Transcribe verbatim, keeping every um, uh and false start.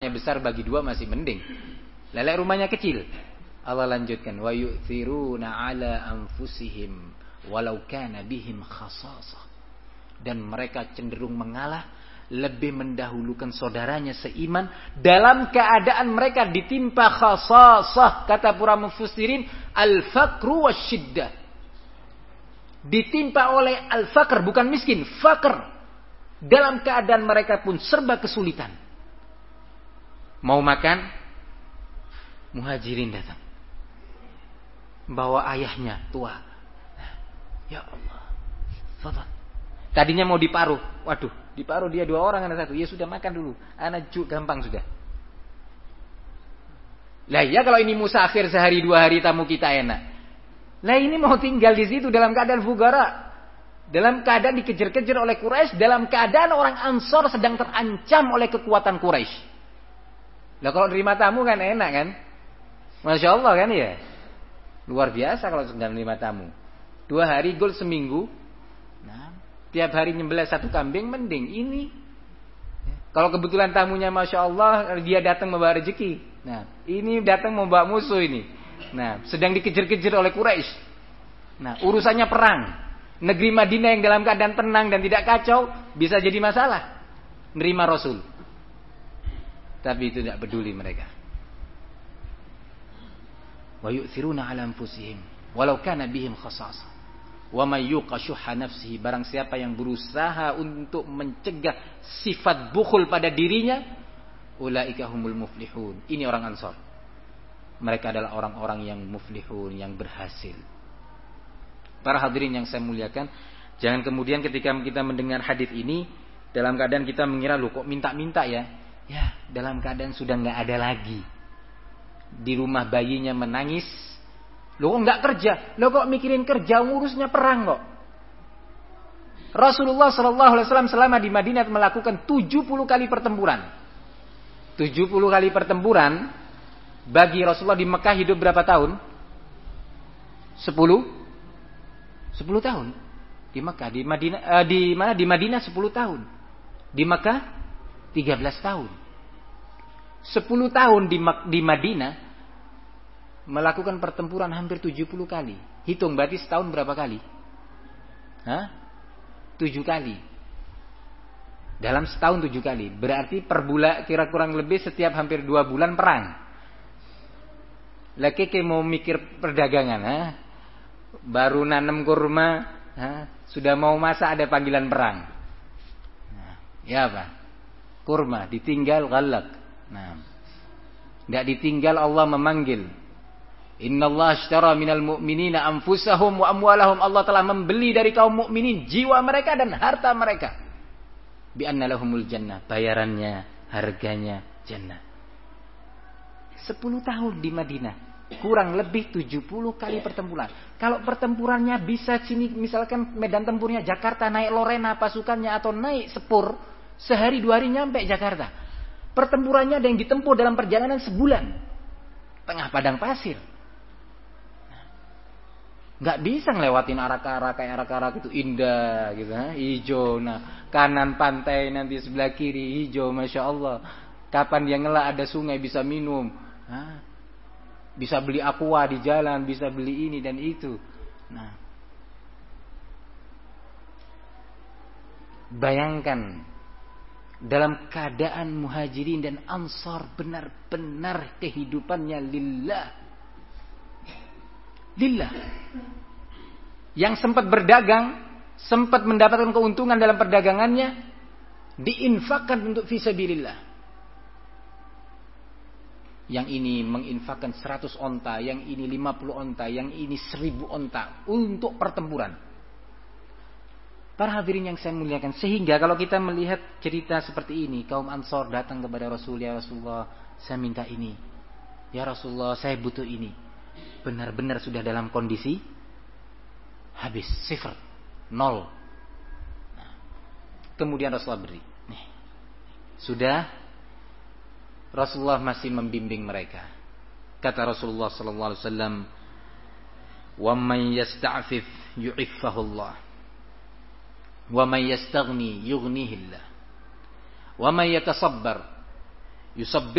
rumahnya besar bagi dua masih mending. Lelek rumahnya kecil. Allah lanjutkan, wa yu'thiruna ala anfusihim walau kana bihim khasasah. Dan mereka cenderung mengalah, lebih mendahulukan saudaranya seiman dalam keadaan mereka ditimpa khasasah. Kata para mufassirin, al-faqru wasyiddah. Ditimpa oleh al-faqr, bukan miskin, faqr. Dalam keadaan mereka pun serba kesulitan. Mau makan, muhajirin datang. Bawa ayahnya tua. Ya Allah. Fadhal. Tadinya mau diparuh. Waduh, diparuh dia dua orang anak satu. Ya sudah makan dulu. Anak juk gampang sudah. Lah ya kalau ini musafir sehari dua hari tamu kita enak. Lah ini mau tinggal di situ dalam keadaan fugara. Dalam keadaan dikejar-kejar oleh Quraisy, dalam keadaan orang Ansor sedang terancam oleh kekuatan Quraisy. Lah kalau nerima tamu kan enak kan? Masya Allah kan ya? Luar biasa kalau sedang nerima tamu. Dua hari gol seminggu. Nah, tiap hari nyembelih satu kambing mending. Ini kalau kebetulan tamunya Masya Allah, dia datang membawa rezeki. Nah, ini datang membawa musuh ini. Nah, sedang dikejar-kejar oleh Quraisy. Nah, urusannya perang. Negeri Madinah yang dalam keadaan tenang dan tidak kacau bisa jadi masalah. Nerima Rasul. Tapi itu tidak peduli mereka. Wa yu'thiruna 'ala anfusihim walau kana bihim khasasah. Wa may yuqa syuhha nafsihi, barang siapa yang berusaha untuk mencegah sifat bukhul pada dirinya, ulaika humul muflihun. Ini orang Ansar. Mereka adalah orang-orang yang muflihun, yang berhasil. Para hadirin yang saya muliakan, jangan kemudian ketika kita mendengar hadis ini dalam keadaan kita mengira, loh kok minta-minta ya? Ya, dalam keadaan sudah enggak ada lagi. Di rumah bayinya menangis. Loh kok enggak kerja? Loh kok mikirin kerja, ngurusnya perang kok. Rasulullah shallallahu alaihi wasallam selama di Madinah melakukan tujuh puluh kali pertempuran. tujuh puluh kali pertempuran. Bagi Rasulullah di Mekah hidup berapa tahun? sepuluh sepuluh tahun. Di Mekah, di Madinah, eh, di mana? Di Madinah sepuluh tahun. Di Mekah tiga belas tahun. sepuluh tahun di, di Madinah melakukan pertempuran hampir tujuh puluh kali. Hitung berarti setahun berapa kali? Hah? tujuh kali. Dalam setahun tujuh kali. Berarti per bulan kira kurang lebih setiap hampir dua bulan perang. Laki-laki mau mikir perdagangan, ha? Baru nanam kurma, ha? Sudah mau masak ada panggilan perang. Nah, ya apa? Kurma ditinggal galak. Nah, tidak ditinggal Allah memanggil. Inna Allah ashtara minal mu'minina anfusahum wa amwalahum. Allah telah membeli dari kaum mukminin jiwa mereka dan harta mereka. Bi anna lahumul jannah. Bayarannya, harganya jannah. sepuluh tahun di Madinah. Kurang lebih tujuh puluh kali pertempuran. Kalau pertempurannya bisa sini, misalkan medan tempurnya Jakarta, naik Lorena pasukannya atau naik Sepur, sehari dua hari nyampe Jakarta. Pertempurannya ada yang ditempuh dalam perjalanan sebulan. Tengah padang pasir. Nggak bisa ngelewatin arak-arak, kayak arak-arak itu indah gitu, ha? Hijau. Nah, kanan pantai nanti sebelah kiri hijau, masya Allah. Kapan dia ngelak ada sungai bisa minum. Ha? Bisa beli aqua di jalan, bisa beli ini dan itu. Nah, bayangkan dalam keadaan muhajirin dan ansar benar-benar kehidupannya lillah. Lillah. Yang sempat berdagang, sempat mendapatkan keuntungan dalam perdagangannya, diinfakkan untuk fisabilillah. Yang ini menginfakkan seratus onta, yang ini lima puluh onta, yang ini seribu onta untuk pertempuran. Para hadirin yang saya muliakan, sehingga kalau kita melihat cerita seperti ini, kaum Ansor datang kepada Rasul, ya Rasulullah, saya minta ini. Ya Rasulullah, saya butuh ini. Benar-benar sudah dalam kondisi habis, sifar, nol. Nah, kemudian Rasulullah beri. Nih, sudah. Rasulullah masih membimbing mereka. Kata Rasulullah sallallahu alaihi wasallam, "Wa man yasta'fif yu'iffahu Allah. Wa man yastaghni yughnihillah. Wa man yatasabbar yusabbir